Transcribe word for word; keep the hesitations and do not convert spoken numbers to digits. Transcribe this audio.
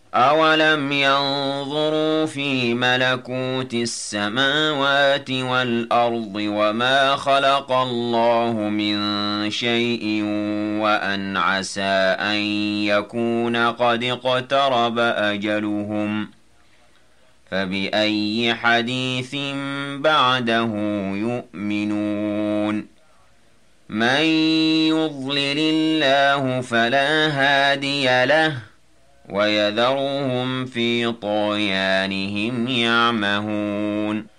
أَوَلَمْ يَنظُرُوا فِي مَلَكُوتِ السَّمَاوَاتِ وَالْأَرْضِ وَمَا خَلَقَ اللَّهُ مِن شَيْءٍ وَأَنْ عَسَىٰ أَن يَكُونَ قَدِ اقْتَرَبَ أَجَلُهُمْ ۖ فَبِأَيِّ حَدِيثٍ بَعْدَهُ يُؤْمِنُونَ مَن يُضْلِلِ اللَّهُ فَلَا هَادِيَ لَهُ وَيَذَرُهُمْ فِي طُغْيَانِهِمْ يَعْمَهُونَ